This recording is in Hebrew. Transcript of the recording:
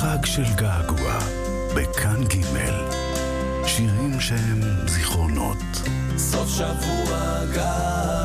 חג של געגוע בכאן ג' שירים שהם זיכרונות. סוף שבוע געגוע